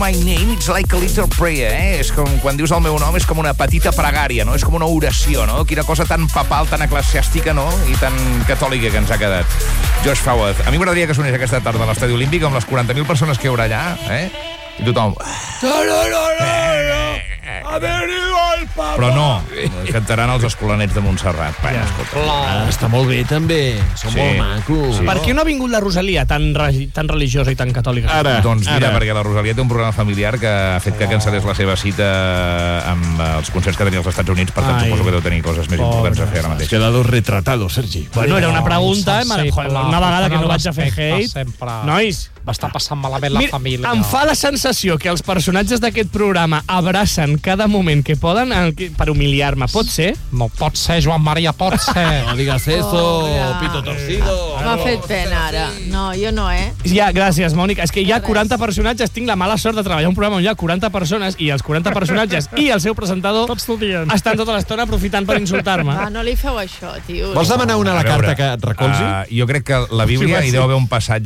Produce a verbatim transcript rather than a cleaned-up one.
My name, it's like a little prayer, eh? És com, quan dius el meu nom, és com una petita pregària, no? És com una oració, no? Quina cosa tan papal, tan eclesiàstica, no? I tan catòlica que ens ha quedat. Josh Fawad. A mi m'agradaria que sonés aquesta tarda a l'Estadi Olímpic amb les quaranta mil persones que hi haurà allà, eh? I tothom... Ha venido el papa! Però no, cantaran els escolanets de Montserrat. Va, Ja. escolta. Ah, està molt bé, també. Són Sí. molt macos. Sí. Per què no ha vingut la Rosalia, tan, re- tan religiosa i tan catòlica? Ara. Doncs mira, Ara. perquè la Rosalia té un problema familiar que ha fet que cancel·lés la seva cita amb els concerts que tenia als Estats Units, per tant Ai. suposo que deu tenir coses més Pobre. importants a fer ara Has mateix. quedado retratado, Sergi. Bueno, era una pregunta, eh? sensible, Una vegada que no vaig a fer respecte hate. sempre. Nois, M'està passant malament la mira, família. em fa la sensació que els personatges d'aquest programa abracen cada moment que poden en- que- per humiliar-me. Pot ser? No pot ser, Joan Maria, pot ser. No digas eso, Pobre. pito torcido. M'ha fet pena, ara. No, jo no, eh? Ja, gràcies, Mònica. És que hi ha Res. quaranta personatges. Tinc la mala sort de treballar un programa on hi ha quaranta persones i els quaranta personatges i el seu presentador Tots t'odien. estan tota l'estona aprofitant per insultar-me. Va, no li feu això, tio. Vols demanar una a la A veure, carta que et recolzi? Uh, jo crec que la Bíblia Sí, va, hi sí. deu haver un passatge